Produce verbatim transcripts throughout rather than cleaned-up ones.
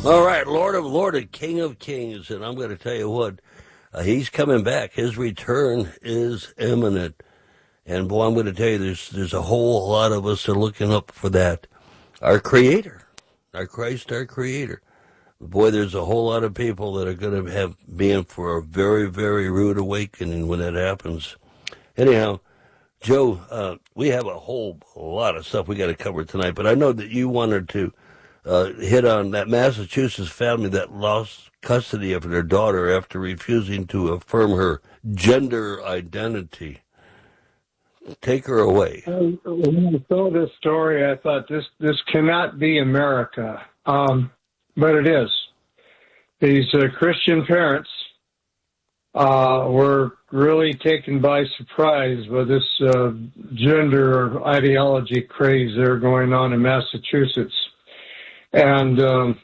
All right, Lord of Lords and King of Kings, and I'm going to tell you what, uh, he's coming back. His return is imminent. And boy, I'm going to tell you, there's there's a whole lot of us that are looking up for that. Our Creator, our Christ, our Creator. Boy, there's a whole lot of people that are going to have be in for a very, very rude awakening when that happens. Anyhow, Joe, uh, we have a whole lot of stuff we got to cover tonight, but I know that you wanted to uh, hit on that Massachusetts family that lost custody of their daughter after refusing to affirm her gender identity. Take her away. Um, when I saw this story, I thought this this cannot be America, um, but it is. These uh, Christian parents uh, were really taken by surprise by this uh, gender ideology craze that are going on in Massachusetts, and um,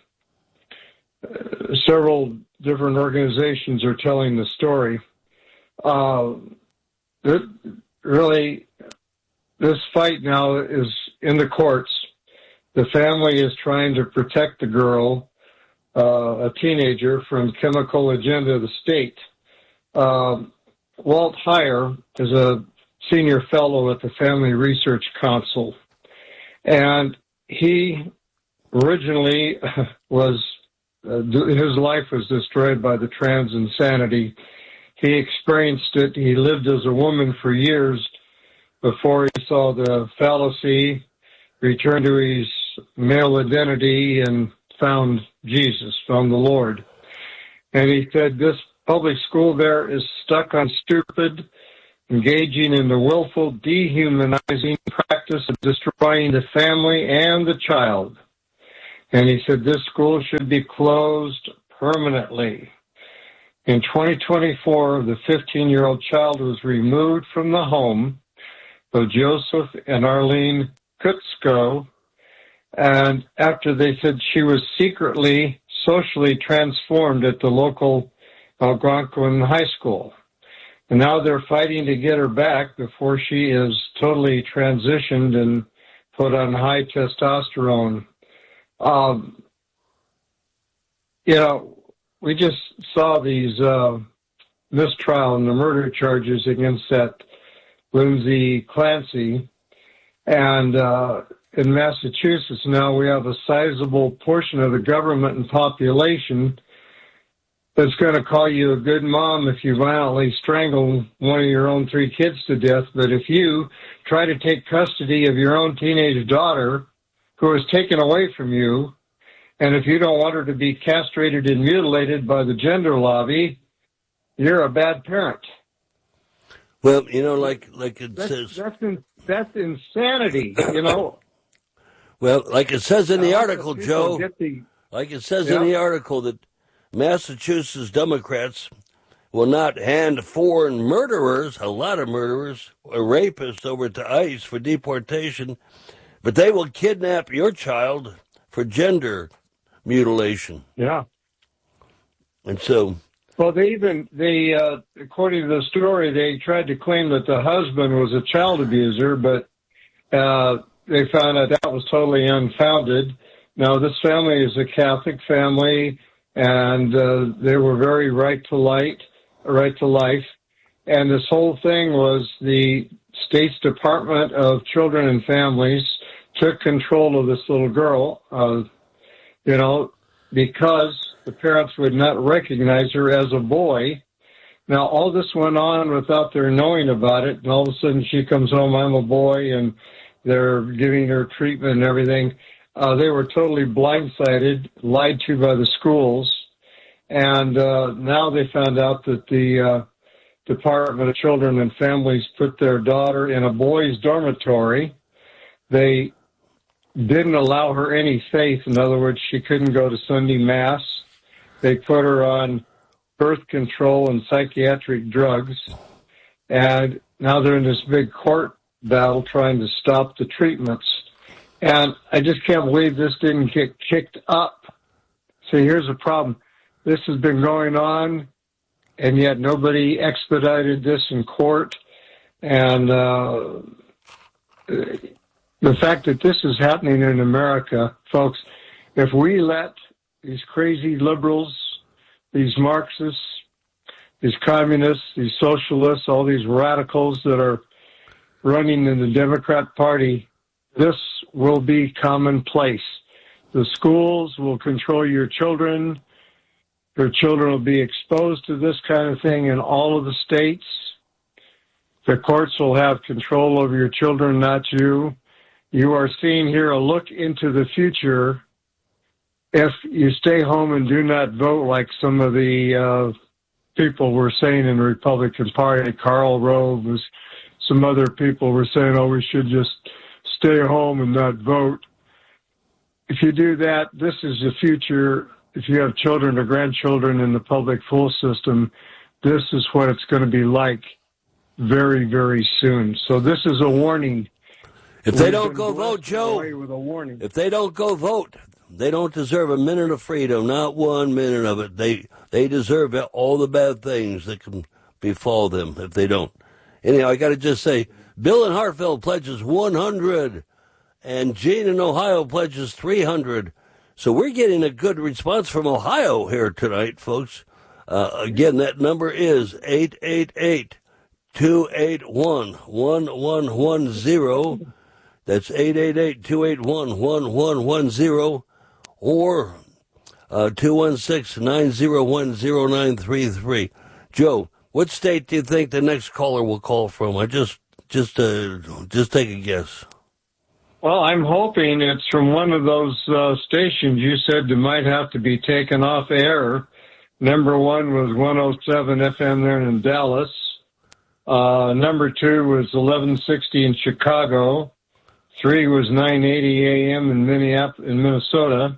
several different organizations are telling the story. Uh, it, Really, this fight now is in the courts. The family is trying to protect the girl, uh, a teenager, from chemical agenda of the state. Uh, Walt Heyer is a senior fellow at the Family Research Council, and he originally was, uh, his life was destroyed by the trans insanity. He experienced it. He lived as a woman for years before he saw the fallacy, returned to his male identity, and found Jesus, found the Lord. And he said this public school there is stuck on stupid, engaging in the willful, dehumanizing practice of destroying the family and the child. And he said this school should be closed permanently. In twenty twenty-four, the fifteen-year-old child was removed from the home of Joseph and Arlene Kutsko, and after they said she was secretly socially transformed at the local Algonquin High School. And now they're fighting to get her back before she is totally transitioned and put on high testosterone. Um, you know, we just saw these uh, mistrial and the murder charges against that Lindsay Clancy. And uh, in Massachusetts now we have a sizable portion of the government and population that's going to call you a good mom if you violently strangle one of your own three kids to death. But if you try to take custody of your own teenage daughter who was taken away from you, and if you don't want her to be castrated and mutilated by the gender lobby, you're a bad parent. Well, you know, like like it that's, says... That's, in, that's insanity, you know. Well, like it says in the article, Joe, the, like it says yeah. in the article that Massachusetts Democrats will not hand foreign murderers, a lot of murderers, or rapists over to ICE for deportation, but they will kidnap your child for gender mutilation. Yeah. And so... Well, they even, they, uh, according to the story, they tried to claim that the husband was a child abuser, but uh, they found out that was totally unfounded. Now, this family is a Catholic family, and uh, they were very right to light, right to life. And this whole thing was the State's Department of Children and Families took control of this little girl, uh, you know, because the parents would not recognize her as a boy. Now, all this went on without their knowing about it, and all of a sudden she comes home, I'm a boy, and they're giving her treatment and everything. Uh, they were totally blindsided, lied to by the schools, and uh, now they found out that the uh, Department of Children and Families put their daughter in a boys' dormitory. They didn't allow her any faith. In other words, she couldn't go to Sunday Mass. They put her on birth control and psychiatric drugs. And now they're in this big court battle trying to stop the treatments. And I just can't believe this didn't get kicked up. So here's the problem. This has been going on, and yet nobody expedited this in court. And uh, the fact that this is happening in America, folks, if we let these crazy liberals, these Marxists, these communists, these socialists, all these radicals that are running in the Democrat Party, this will be commonplace. The schools will control your children. Your children will be exposed to this kind of thing in all of the states. The courts will have control over your children, not you. You are seeing here a look into the future if you stay home and do not vote like some of the uh, people were saying in the Republican Party. Karl Rove, was, some other people were saying, oh, we should just stay home and not vote. If you do that, this is the future. If you have children or grandchildren in the public school system, this is what it's going to be like very, very soon. So this is a warning. If they don't go vote, Joe, with a warning. If they don't go vote, they don't deserve a minute of freedom, not one minute of it. They they deserve all the bad things that can befall them if they don't. Anyhow, I got to just say, Bill in Hartford pledges one hundred, and Gene in Ohio pledges three hundred. So we're getting a good response from Ohio here tonight, folks. Uh, again, that number is eight eight eight, two eight one, one one one zero. That's eight eight eight, two eight one, one one one zero. Or uh, two one six, nine zero one, zero nine three three. Joe, what state do you think the next caller will call from? I just, just, uh, just take a guess. Well, I'm hoping it's from one of those uh, stations you said that might have to be taken off air. Number one was one oh seven F M there in Dallas. Uh, number two was eleven sixty in Chicago. Three was nine eighty A M in Minneapolis, in Minnesota.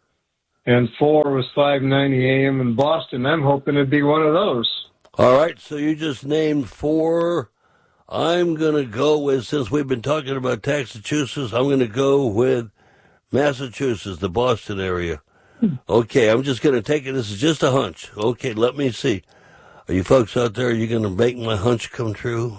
And four was five ninety A M in Boston. I'm hoping it'd be one of those. All right, so you just named four. I'm going to go with, since we've been talking about Massachusetts, I'm going to go with Massachusetts, the Boston area. Okay, I'm just going to take it. This is just a hunch. Okay, let me see. Are you folks out there, are you going to make my hunch come true?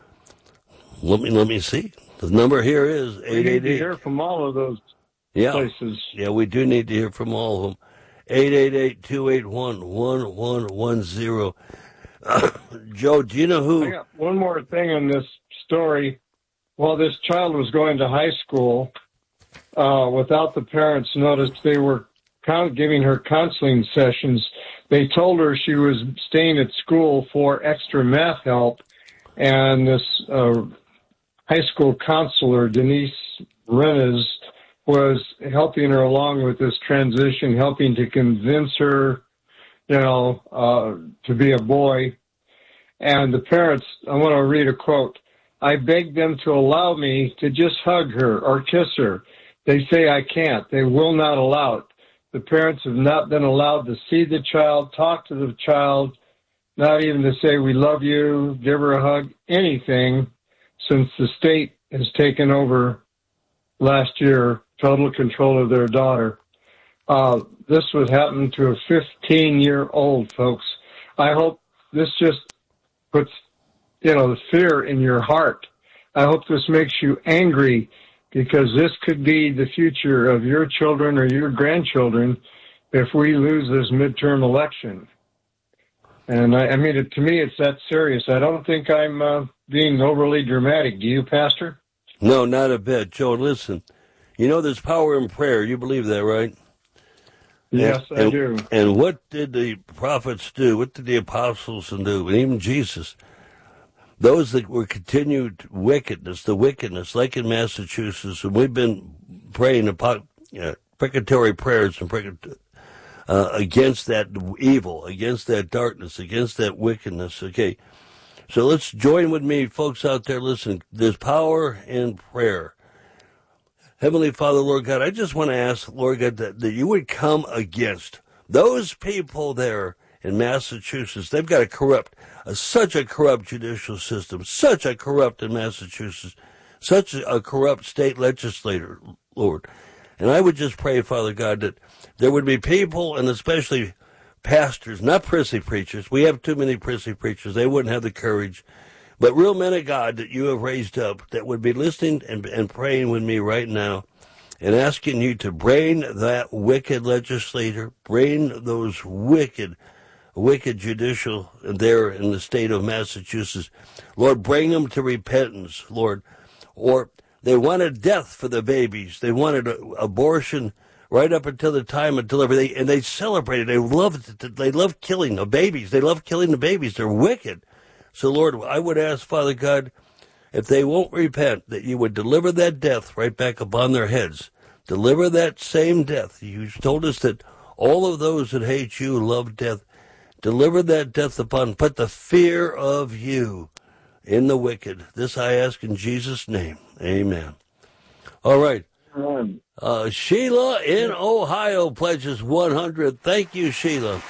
Let me let me see. The number here is eight eight eight. We need to hear from all of those yeah. places. Yeah, we do need to hear from all of them. eight eight eight, two eight one, one one one zero. Uh, Joe, do you know who? I got one more thing on this story. While this child was going to high school, uh, without the parents' notice, they were con- giving her counseling sessions. They told her she was staying at school for extra math help, and this uh, high school counselor, Denise Rennes, was helping her along with this transition, helping to convince her, you know, uh, to be a boy. And the parents, I want to read a quote. I begged them to allow me to just hug her or kiss her. They say I can't. They will not allow it. The parents have not been allowed to see the child, talk to the child, not even to say we love you, give her a hug, anything, since the state has taken over last year total control of their daughter. Uh, this would happen to a fifteen-year-old, folks. I hope this just puts, you know, the fear in your heart. I hope this makes you angry, because this could be the future of your children or your grandchildren if we lose this midterm election. And I, I mean, it, to me, it's that serious. I don't think I'm uh, being overly dramatic. Do you, Pastor? No, not a bit. Joe, listen, you know there's power in prayer. You believe that, right? Yes, and, I and, do. And what did the prophets do? What did the apostles do? And even Jesus? Those that were continued wickedness, the wickedness, like in Massachusetts, and we've been praying about uh, precatory prayers and precat- uh, against that evil, against that darkness, against that wickedness. Okay, so let's join with me, folks out there. Listen, there's power in prayer. Heavenly Father, Lord God, I just want to ask, Lord God, that, that you would come against those people there in Massachusetts. They've got a corrupt, a, such a corrupt judicial system, such a corrupt in Massachusetts, such a corrupt state legislator, Lord. And I would just pray, Father God, that there would be people, and especially pastors, not prissy preachers. We have too many prissy preachers. They wouldn't have the courage. But real men of God that you have raised up that would be listening and, and praying with me right now and asking you to brain that wicked legislator, brain those wicked, wicked judicial there in the state of Massachusetts. Lord, bring them to repentance, Lord. Or they wanted death for the babies. They wanted a, abortion right up until the time of delivery, and they celebrated. They loved They loved killing the babies. They loved killing the babies. They're wicked. So, Lord, I would ask, Father God, if they won't repent, that you would deliver that death right back upon their heads. Deliver that same death. You told us that all of those that hate you love death. Deliver that death upon, put the fear of you in the wicked. This I ask in Jesus' name. Amen. All right. Uh, Sheila in Ohio pledges one hundred. Thank you, Sheila.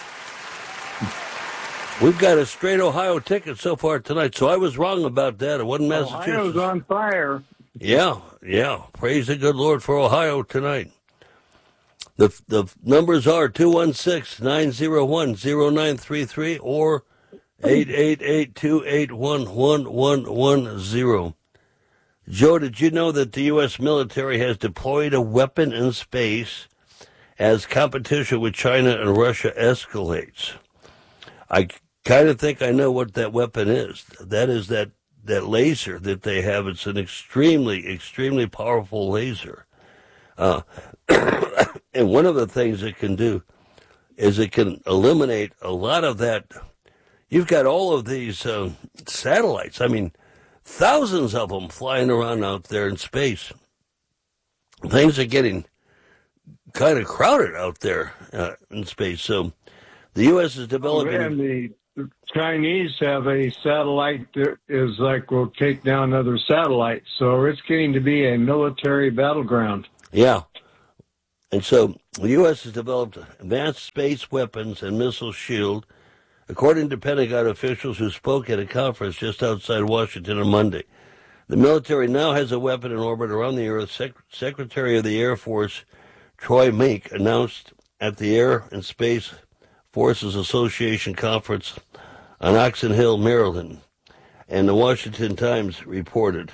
We've got a straight Ohio ticket so far tonight, so I was wrong about that. It wasn't Massachusetts. Ohio's on fire. Yeah, yeah. Praise the good Lord for Ohio tonight. The the numbers are two one six, nine zero one, zero nine three three or eight eight eight, two eight one, one one one zero. Joe, did you know that the U S military has deployed a weapon in space as competition with China and Russia escalates? I kind of think I know what that weapon is. That is that, that laser that they have. It's an extremely, extremely powerful laser. Uh, and one of the things it can do is it can eliminate a lot of that. You've got all of these uh, satellites. I mean, thousands of them flying around out there in space. Things are getting kind of crowded out there uh, in space. So the U S is developing. Oh, and the Chinese have a satellite that is like will take down other satellites. So it's getting to be a military battleground. Yeah. And so the U S has developed advanced space weapons and missile shield, according to Pentagon officials who spoke at a conference just outside Washington on Monday. The military now has a weapon in orbit around the Earth. Sec- Secretary of the Air Force Troy Mink announced at the Air and Space Forces Association conference on Oxon Hill, Maryland. And the Washington Times reported.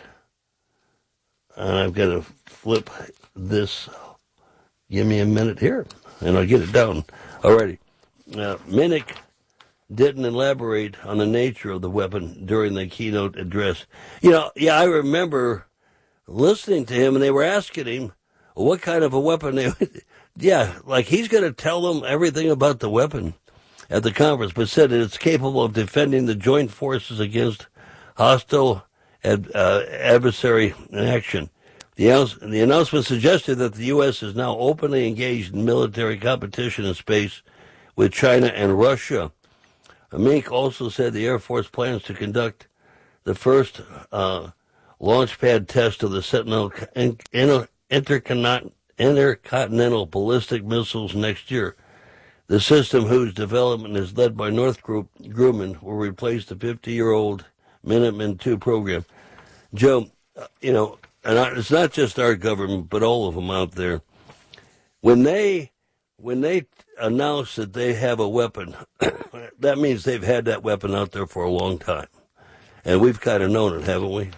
And I've got to flip this. Give me a minute here, and I'll get it down. Alrighty. Uh, Minnick didn't elaborate on the nature of the weapon during the keynote address. You know, yeah, I remember listening to him, and they were asking him what kind of a weapon they yeah, like he's going to tell them everything about the weapon at the conference, but said that it's capable of defending the joint forces against hostile ad, uh, adversary in action. The, the announcement suggested that the U S is now openly engaged in military competition in space with China and Russia. Mink also said the Air Force plans to conduct the first uh, launch pad test of the Sentinel inter- intercon- intercontinental ballistic missiles next year. The system, whose development is led by Northrop Grumman, will replace the fifty-year-old Minuteman two program. Joe, you know, and it's not just our government, but all of them out there. When they, when they announce that they have a weapon, that means they've had that weapon out there for a long time. And we've kind of known it, haven't we?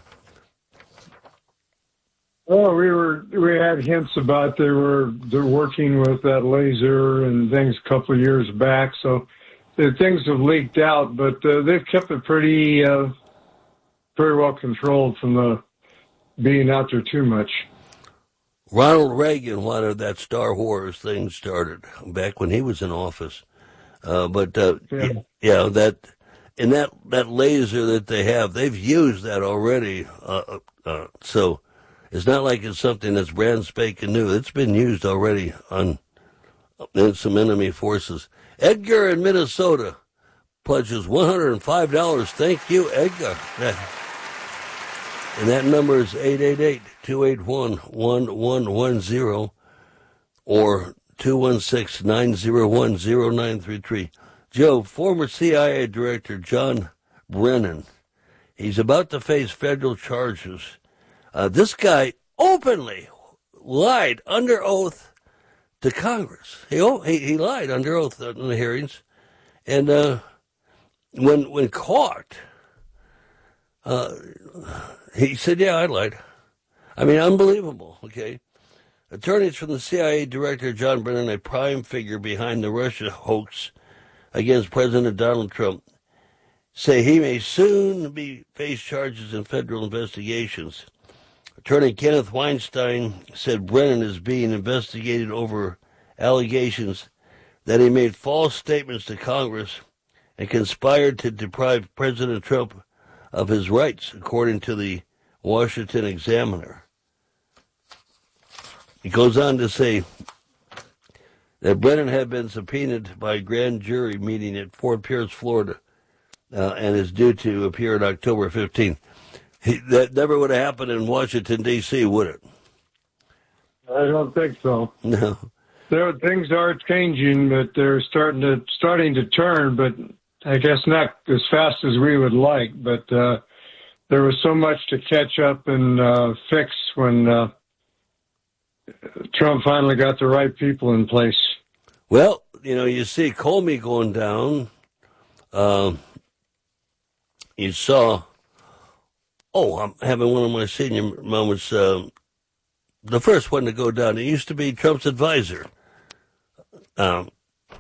Well, we were we had hints about they were they're working with that laser and things a couple of years back, so the things have leaked out, but uh, they've kept it pretty uh, very well controlled from the being out there too much. Ronald Reagan wanted that Star Wars thing started back when he was in office, uh, but uh, yeah. yeah, that and that that laser that they have, they've used that already, uh, uh, so. It's not like it's something that's brand spanking new. It's been used already on in some enemy forces. Edgar in Minnesota pledges one hundred five dollars. Thank you, Edgar. And that number is eight eight eight, two eight one, one one one zero or two one six, nine zero one, zero nine three three. Joe, former C I A Director John Brennan, he's about to face federal charges. Uh, this guy openly lied under oath to Congress. He he, he lied under oath in the hearings, and uh, when when caught, uh, he said, "Yeah, I lied." I mean, unbelievable. Okay, Attorneys from the C I A Director John Brennan, a prime figure behind the Russia hoax against President Donald Trump, say he may soon be face charges in federal investigations. Attorney Kenneth Weinstein said Brennan is being investigated over allegations that he made false statements to Congress and conspired to deprive President Trump of his rights, according to the Washington Examiner. He goes on to say that Brennan had been subpoenaed by a grand jury meeting at Fort Pierce, Florida, uh, and is due to appear on October fifteenth. He, that never would have happened in Washington, D C, would it? I don't think so. No. There, things are changing, but they're starting to starting to turn, but I guess not as fast as we would like. But uh, there was so much to catch up and uh, fix when uh, Trump finally got the right people in place. Well, you know, you see Comey going down. Uh, you saw, oh, I'm having one of my senior moments. Uh, the first one to go down, it used to be Trump's advisor. Um,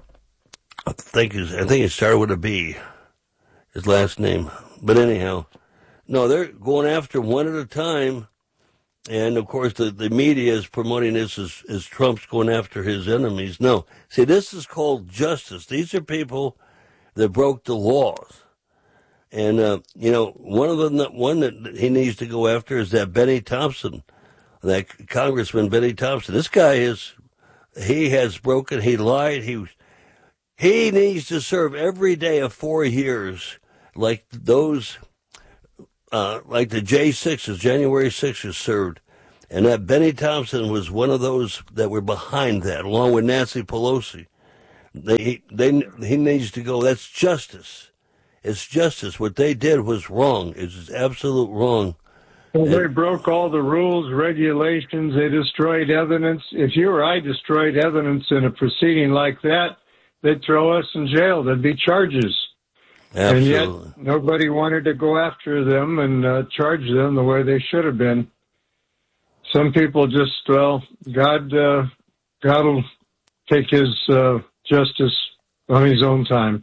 I think his, I think it started with a B, his last name. But anyhow, no, they're going after one at a time. And, of course, the, the media is promoting this as, as Trump's going after his enemies. No. See, this is called justice. These are people that broke the laws. And, uh, you know, one of them, that, one that he needs to go after is that Benny Thompson, that Congressman Benny Thompson. This guy is, he has broken, he lied, he he needs to serve every day of four years like those Uh, like the J sixes, January sixes served. And that Benny Thompson was one of those that were behind that, along with Nancy Pelosi. They, they, he needs to go. That's justice. It's justice. What they did was wrong. It's absolute wrong. Well, they broke all the rules, regulations. They destroyed evidence. If you or I destroyed evidence in a proceeding like that, they'd throw us in jail. There'd be charges. Absolutely. And yet nobody wanted to go after them and uh, charge them the way they should have been. Some people just, well, God, uh, God will take his uh, justice on his own time.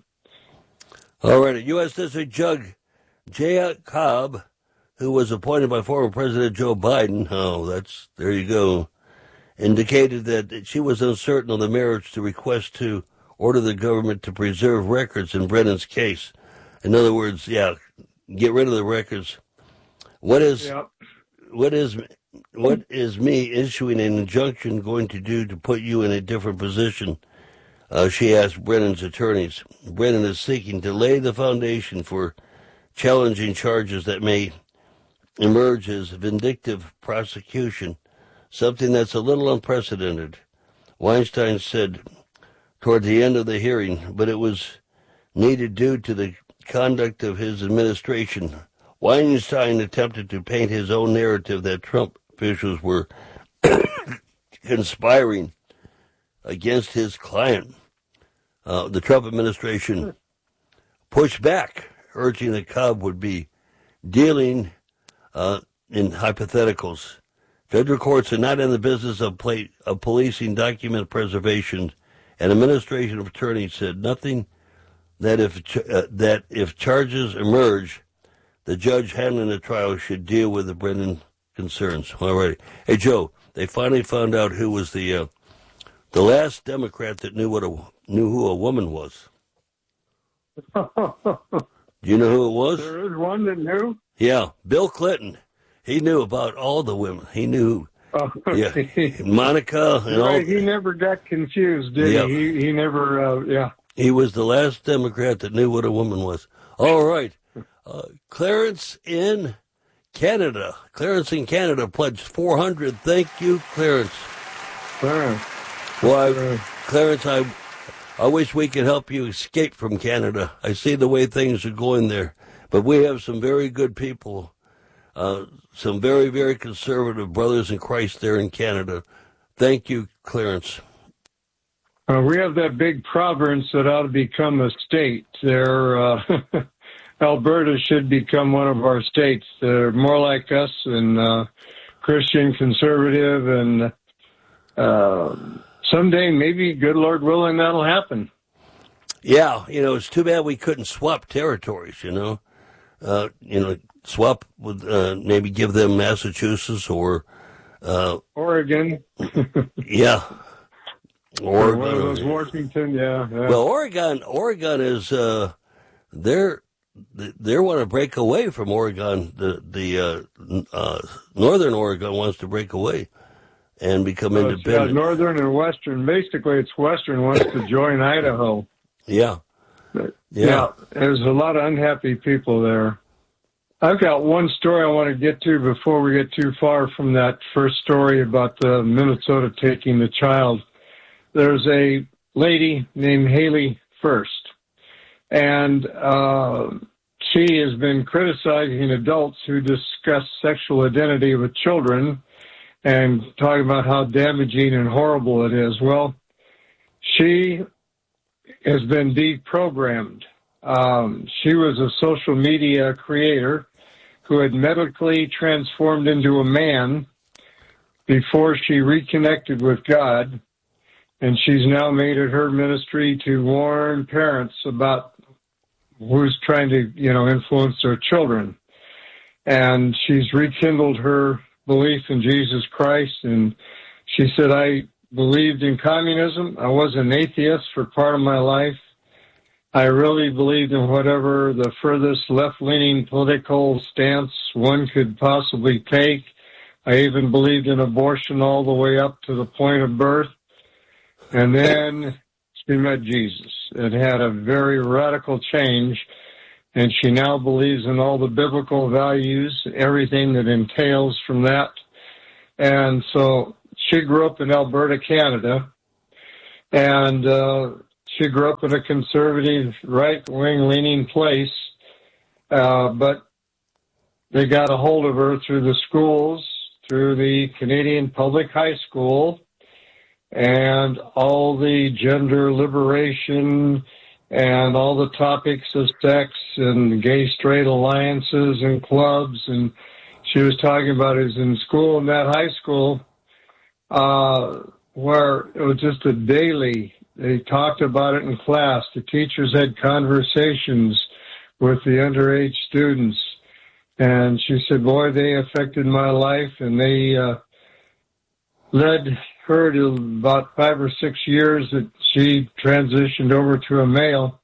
All right. U S District Judge Jaya Cobb, who was appointed by former President Joe Biden, oh, that's, there you go, indicated that she was uncertain on the merits to request to order the government to preserve records in Brennan's case. In other words, yeah, get rid of the records. What is, yep. what is, what is me issuing an injunction going to do to put you in a different position? Uh, she asked Brennan's attorneys. Brennan is seeking to lay the foundation for challenging charges that may emerge as vindictive prosecution, something that's a little unprecedented. Weinstein said toward the end of the hearing, but it was needed due to the conduct of his administration. Weinstein attempted to paint his own narrative that Trump officials were conspiring against his client. Uh, the Trump administration pushed back, urging that Cobb would be dealing uh, in hypotheticals. Federal courts are not in the business of, play, of policing document preservation. An administration of attorneys said nothing that if uh, that if charges emerge, the judge handling the trial should deal with the Brennan concerns. All right. Hey, Joe, they finally found out who was the uh, the last Democrat that knew what a knew who a woman was. Do you know who it was? There is one that knew? Yeah, Bill Clinton. He knew about all the women. He knew. Oh, yeah, Monica and right, all. He never got confused, did yep. he? He, he never, uh, yeah. He was the last Democrat that knew what a woman was. All right. Uh, Clarence in Canada. Clarence in Canada pledged four hundred. Thank you, Clarence. Clarence. Well, I, Clarence, I, I wish we could help you escape from Canada. I see the way things are going there. But we have some very good people, uh, some very, very conservative brothers in Christ there in Canada. Thank you, Clarence. Uh, we have that big province that ought to become a state. There, uh, Alberta should become one of our states. They're more like us and uh, Christian conservative, and uh, someday, maybe, good Lord willing, that'll happen. Yeah, you know, it's too bad we couldn't swap territories, you know. Uh, you know, swap with, uh, maybe give them Massachusetts or, uh, Oregon. yeah. Oregon. One of those Washington, yeah, yeah. Well, Oregon, Oregon is, uh, they're, they want to break away from Oregon. The, the, uh, uh, Northern Oregon wants to break away and become so independent. Yeah, Northern and Western. Basically, it's Western wants to join Idaho. Yeah. But, yeah. Yeah. There's a lot of unhappy people there. I've got one story I want to get to before we get too far from that first story about the Minnesota taking the child. There's a lady named Haley First, and uh, she has been criticizing adults who discuss sexual identity with children and talking about how damaging and horrible it is. Well, she has been deprogrammed. Um, she was a social media creator who had medically transformed into a man before she reconnected with God, and she's now made it her ministry to warn parents about who's trying to, you know, influence their children. And she's rekindled her belief in Jesus Christ, and she said, I believed in communism. I was an atheist for part of my life. I really believed in whatever the furthest left-leaning political stance one could possibly take. I even believed in abortion all the way up to the point of birth. And then she met Jesus. It had a very radical change, and she now believes in all the biblical values, everything that entails from that. And so she grew up in Alberta, Canada, and uh, she grew up in a conservative, right-wing leaning place, uh, but they got a hold of her through the schools, through the Canadian Public High School, and all the gender liberation and all the topics of sex and gay straight alliances and clubs. And she was talking about it in school, in that high school, uh, where it was just a daily, they talked about it in class. The teachers had conversations with the underage students. And she said, boy, they affected my life, and they uh, led her to about five or six years that she transitioned over to a male.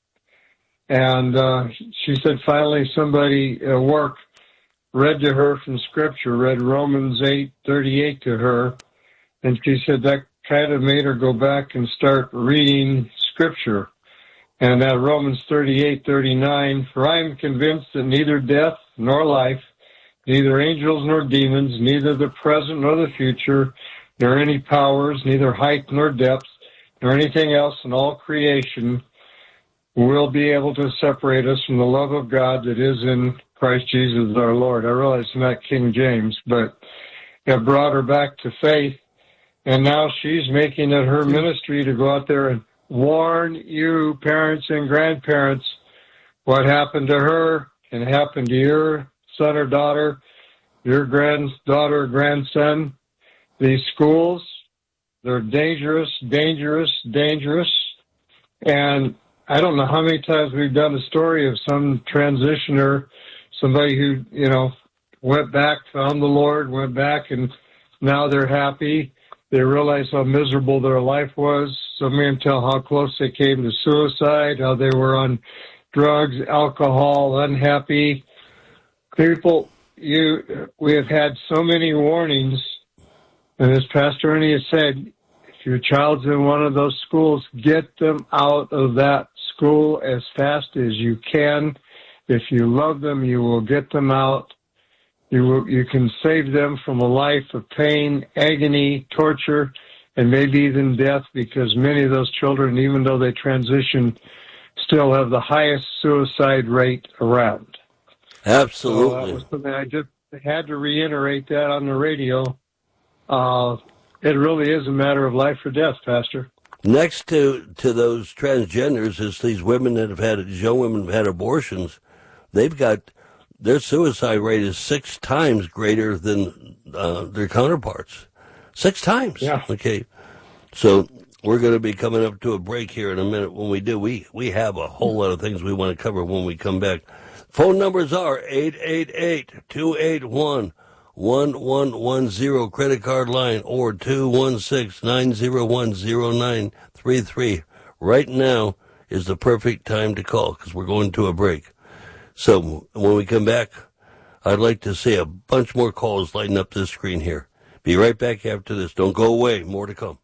And uh, she said finally somebody at work read to her from Scripture, read Romans eight thirty-eight to her, and she said that kind of made her go back and start reading Scripture. And that Romans thirty-eight thirty-nine, for I am convinced that neither death nor life, neither angels nor demons, neither the present nor the future, nor any powers, neither height nor depth, nor anything else in all creation will be able to separate us from the love of God that is in Christ Jesus our Lord. I realize it's not King James, but it brought her back to faith, and now she's making it her ministry to go out there and warn you, parents and grandparents, what happened to her can happen to your son or daughter, your granddaughter or grandson. These schools, they're dangerous, dangerous, dangerous. And I don't know how many times we've done a story of some transitioner, somebody who, you know, went back, found the Lord, went back, and now they're happy. They realize how miserable their life was. Some of them tell how close they came to suicide, how they were on drugs, alcohol, unhappy. People, you, we have had so many warnings. And as Pastor Ernie has said, if your child's in one of those schools, get them out of that school as fast as you can. If you love them, you will get them out. You will, you can save them from a life of pain, agony, torture, and maybe even death, because many of those children, even though they transition, still have the highest suicide rate around. Absolutely. So that was something I just had to reiterate that on the radio. Uh, it really is a matter of life or death, Pastor. Next to, to those transgenders is these women that have had, these young women have had abortions. They've got, their suicide rate is six times greater than uh, their counterparts. Six times. Yeah. Okay. So we're going to be coming up to a break here in a minute. When we do, we, we have a whole lot of things we want to cover when we come back. Phone numbers are eight eight eight, two eight one, one one one zero, credit card line, or two one six, nine zero one, zero nine three three. Right now is the perfect time to call because we're going to a break. So when we come back, I'd like to see a bunch more calls lighting up this screen here. Be right back after this. Don't go away. More to come.